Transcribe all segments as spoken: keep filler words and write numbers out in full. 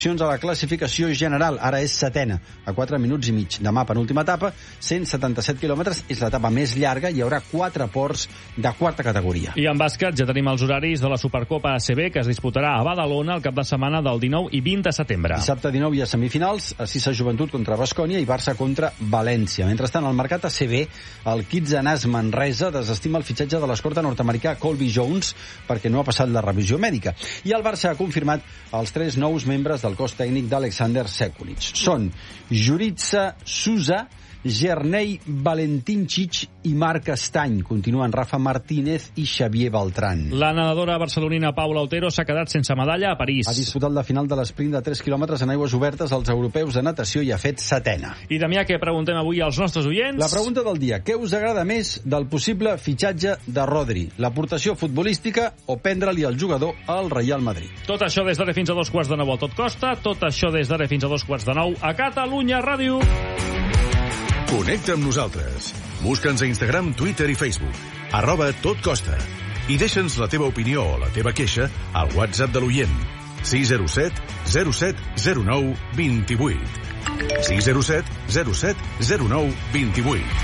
a la classificació general. Ara és setena, a quatre minuts i mig. Demà, penúltima etapa, cent setanta-set quilòmetres. És l'etapa més llarga. Hi haurà quatre ports de quarta categoria. I en bàsquet ja tenim els horaris de la Supercopa A C B, que es disputarà a Badalona el cap de setmana del dinou i vint de setembre. Dissabte dinou hi ha semifinals, a Cissa Joventut contra Baskonia i Barça contra València. Mentrestant, al mercat A C B, el Kitsanàs Manresa desestima el fitxatge de l'escorta nord-americà Colby Jones perquè no ha passat la revisió mèdica. I el Barça ha confirmat els tres nous membres del cos tècnic d'Alexander Sekulic. Són Jurica Souza, Gernei Valentincic i Marc Estany. Continuen Rafa Martínez i Xavier Beltrán. La nedadora barcelonina Paula Otero s'ha quedat sense medalla a París. Ha disputat la final de l'esprint de tres quilòmetres en aigües obertes als europeus de natació i ha fet setena. I Damià, què preguntem avui als nostres oients? La pregunta del dia: què us agrada més del possible fitxatge de Rodri? L'aportació futbolística o prendre-li el jugador al Real Madrid? Tot això des d'ara fins a dos quarts de nou al Tot Costa. Tot això des d'ara fins a dos quarts de nou a Catalunya Ràdio. Connecta amb nosaltres. Busca'ns a Instagram, Twitter i Facebook. Arroba Tot Costa. I deixa'ns la teva opinió o la teva queixa al WhatsApp de l'oient. sis zero set zero set zero nou dos vuit. sis zero set zero set zero nou dos vuit.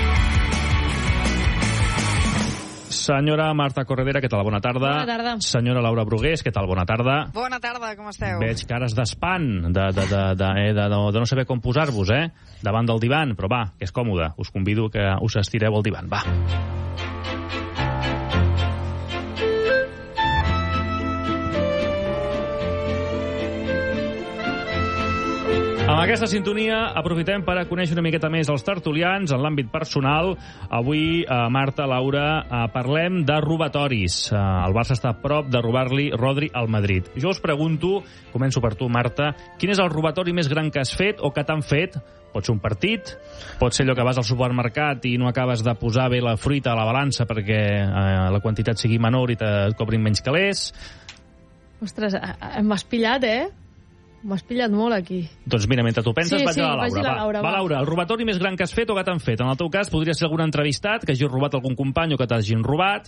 Senyora Marta Corredera, què tal? Bona tarda. Bona tarda. Senyora Laura Brugués, què tal? Bona tarda. Bona tarda, com esteu? Veig cares d'espant, de, de, de, de, eh, de, de, de no saber com posar-vos, eh? Davant del divan, però va, que és còmode. Us convido que us estireu al divan, va. Amb aquesta sintonia aprofitem per a conèixer una miqueta més els tertulians en l'àmbit personal. Avui, eh, Marta, Laura, eh, parlem de robatoris. Eh, el Barça està a prop de robar-li Rodri al Madrid. Jo us pregunto, començo per tu, Marta, quin és el robatori més gran que has fet o que t'han fet? Pot ser un partit, pot ser allò que vas al supermercat i no acabes de posar bé la fruita a la balança perquè eh, la quantitat sigui menor i et cobrin menys calés. Ostres, m'has pillat, eh? M'has pillat molt aquí. Doncs mira, mentre tu penses, sí, vaig sí, a la Laura. vaig a la Laura va, va, va. Laura, el robatori més gran que has fet o que t'han fet? En el teu cas, podria ser algun entrevistat que hagi robat algun company o que t'hagin robat.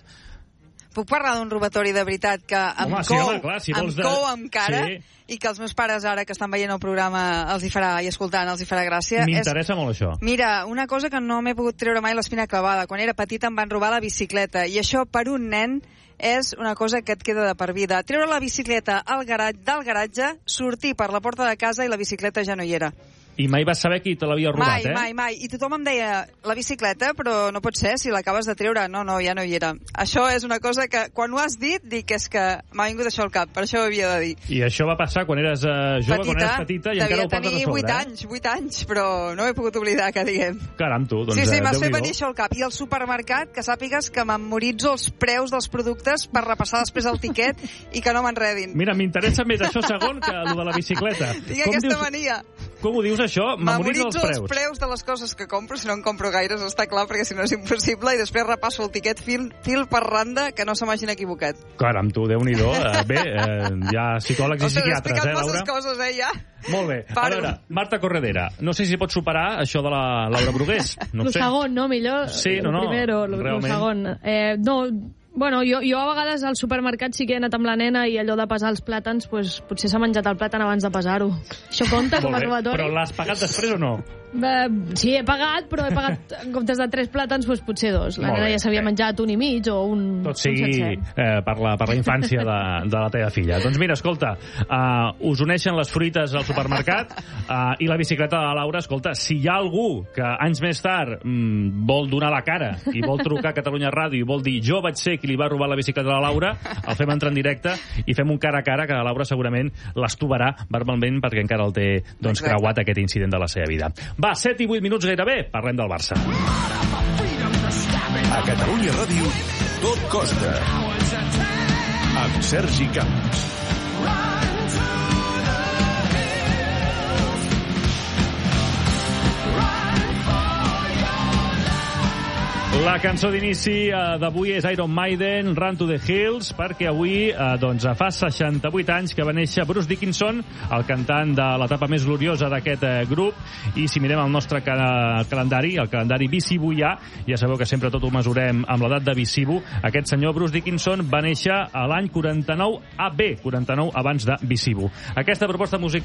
Puc parlar d'un robatori de veritat que em home, sí, cou, home, clar, si em vols de... cou amb cara sí. I que els meus pares ara que estan veient el programa els hi farà, i escoltant els hi farà gràcia. M'interessa és... molt això. Mira, una cosa que no m'he pogut treure mai l'espina clavada. Quan era petita em van robar la bicicleta i això per un nen és una cosa que et queda de per vida. Treure la bicicleta al garatge, del garatge, sortir per la porta de casa i la bicicleta ja no hi era. I mai vas saber qui te l'havia robat, mai, eh? Mai, mai, I tothom em deia, la bicicleta, però no pot ser, si l'acabes de treure. No, no, ja no hi era. Això és una cosa que, quan ho has dit, dic és que m'ha vingut això al cap, per això ho havia de dir. I això va passar quan eres uh, jove, petita, quan eres petita, i encara ho portes a sobre, eh? Devia tenir vuit anys, vuit anys, però no he pogut oblidar, que diguem. Caram, tu, doncs... Sí, sí, m'has fet fet venir això al cap. I al supermercat, que sàpigues que memoritzo els preus dels productes per repassar després el tiquet i que no m'enredin. Mira, m'interessa més això segon que el de la bicicleta. Tinc aquesta dius... mania. Com ho dius, això? Memoritzo els preus. els preus de les coses que compro, si no en compro gaires, està clar, perquè si no és impossible, i després repasso el tiquet fil, fil per randa, que no se m'hagin equivocat. Caram, tu, Déu-n'hi-do. Uh, bé, uh, hi ha psicòlegs i psiquiatres, eh, Laura? Ostres, he explicat coses, eh, ja. Molt bé. Paro. A veure, Marta Corredera, no sé si pots superar això de la Laura Brugués. No lo sé. segon, no? Millor. Sí, no, no. Lo primero, lo, lo segon. Eh, no... Bueno, jo, jo a vegades al supermercat sí que he anat amb la nena i allò de pesar els plàtans, pues, potser s'ha menjat el plàtan abans de pesar-ho. Això compta com a robatori? Però l'has pagat després o no? Eh, sí, he pagat, però he pagat en comptes de tres plàtans, pues, potser dos. La nena ja s'havia menjat un i mig o un... Tot sigui eh, per, la, per la infància de, de la teva filla. Doncs mira, escolta, uh, us uneixen les fruites al supermercat uh, i la bicicleta de la Laura. Escolta, si hi ha algú que anys més tard mm, vol donar la cara i vol trucar a Catalunya Ràdio i vol dir jo vaig ser qui li va robar la bicicleta a la Laura, el fem entrar en directe i fem un cara a cara que la Laura segurament l'estovarà verbalment perquè encara el té doncs, creuat aquest incident de la seva vida. Va, set i vuit minuts gairebé, parlem del Barça. A Catalunya Ràdio, Tot Costa. Amb Sergi Camps. La La cançó d'inici eh, d'avui és Iron Maiden, Run to the Hills, perquè avui eh, doncs, fa seixanta-vuit anys que va néixer Bruce Dickinson, el cantant de l'etapa més gloriosa d'aquest eh, grup, i si mirem el nostre ca calendari, el calendari Visibu-ià, ja sabeu que sempre tot ho mesurem amb l'edat de Visibu, aquest senyor Bruce Dickinson va néixer a l'any quaranta-nou A B, quaranta-nou abans de Visibu. Aquesta proposta musical